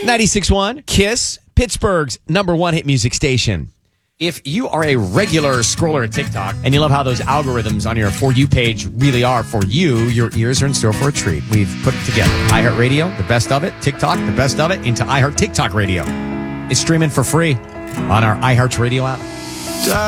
96.1 KISS, Pittsburgh's #1 hit music station. If you are a regular scroller at TikTok and you love how those algorithms on your For You page really are for you, your ears are in store for a treat. We've put it together. iHeartRadio, the best of it. TikTok, the best of it, into iHeart TikTok Radio. It's streaming for free on our iHeartRadio app.